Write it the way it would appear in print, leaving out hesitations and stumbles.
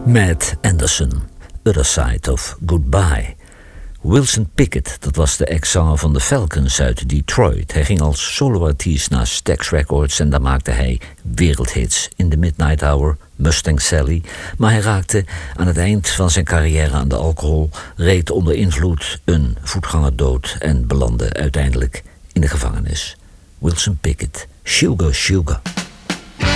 Matt Anderson, Other Side of Goodbye. Wilson Pickett, dat was de ex-zanger van de Falcons uit Detroit. Hij ging als soloartiest naar Stax Records en daar maakte hij wereldhits. In the Midnight Hour, Mustang Sally. Maar hij raakte aan het eind van zijn carrière aan de alcohol, reed onder invloed een voetganger dood en belandde uiteindelijk in de gevangenis. Wilson Pickett, Sugar Sugar.